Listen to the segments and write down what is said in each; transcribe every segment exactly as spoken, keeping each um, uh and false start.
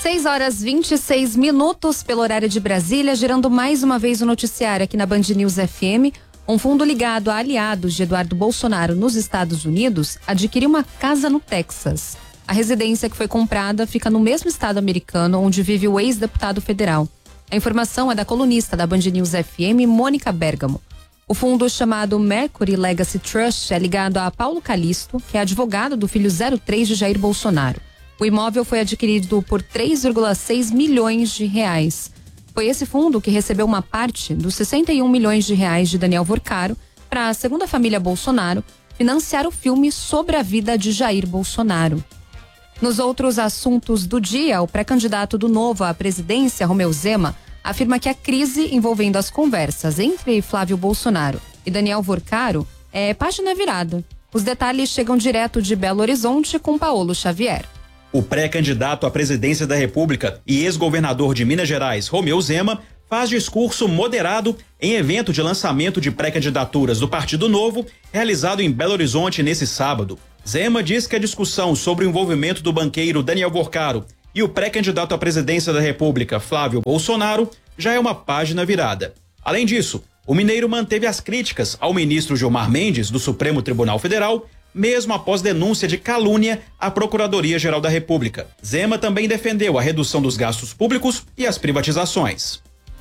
seis horas e vinte e seis minutos pelo horário de Brasília, girando mais uma vez o noticiário aqui na Band News F M. Um fundo ligado a aliados de Eduardo Bolsonaro nos Estados Unidos adquiriu uma casa no Texas. A residência que foi comprada fica no mesmo estado americano onde vive o ex-deputado federal. A informação é da colunista da Band News F M, Mônica Bergamo. O fundo chamado Mercury Legacy Trust é ligado a Paulo Calisto, que é advogado do filho zero três de Jair Bolsonaro. O imóvel foi adquirido por três vírgula seis milhões de reais. Foi esse fundo que recebeu uma parte dos sessenta e um milhões de reais de Daniel Vorcaro para a segunda família Bolsonaro financiar o filme sobre a vida de Jair Bolsonaro. Nos outros assuntos do dia, o pré-candidato do Novo à presidência, Romeu Zema, afirma que a crise envolvendo as conversas entre Flávio Bolsonaro e Daniel Vorcaro é página virada. Os detalhes chegam direto de Belo Horizonte com Paulo Xavier. O pré-candidato à presidência da República e ex-governador de Minas Gerais, Romeu Zema, faz discurso moderado em evento de lançamento de pré-candidaturas do Partido Novo, realizado em Belo Horizonte nesse sábado. Zema diz que a discussão sobre o envolvimento do banqueiro Daniel Vorcaro e o pré-candidato à presidência da República, Flávio Bolsonaro, já é uma página virada. Além disso, o mineiro manteve as críticas ao ministro Gilmar Mendes, do Supremo Tribunal Federal, mesmo após denúncia de calúnia à Procuradoria-Geral da República. Zema também defendeu a redução dos gastos públicos e as privatizações.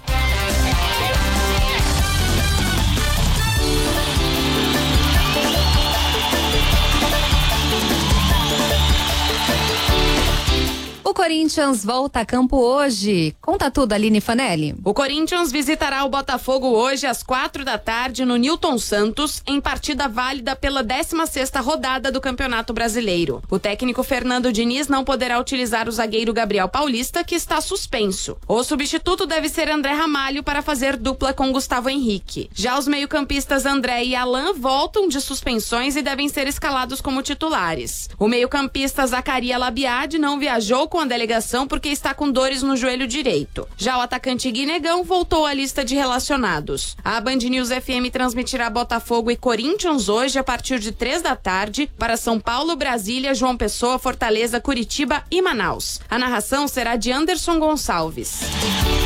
O Corinthians volta a campo hoje. Conta tudo, Aline Fanelli. O Corinthians visitará o Botafogo hoje às quatro da tarde no Newton Santos, em partida válida pela décima sexta rodada do Campeonato Brasileiro. O técnico Fernando Diniz não poderá utilizar o zagueiro Gabriel Paulista, que está suspenso. O substituto deve ser André Ramalho para fazer dupla com Gustavo Henrique. Já os meio-campistas André e Alan voltam de suspensões e devem ser escalados como titulares. O meio-campista Zacaria Labiade não viajou com a delegação porque está com dores no joelho direito. Já o atacante Guinegão voltou à lista de relacionados. A Band News F M transmitirá Botafogo e Corinthians hoje a partir de três da tarde para São Paulo, Brasília, João Pessoa, Fortaleza, Curitiba e Manaus. A narração será de Anderson Gonçalves.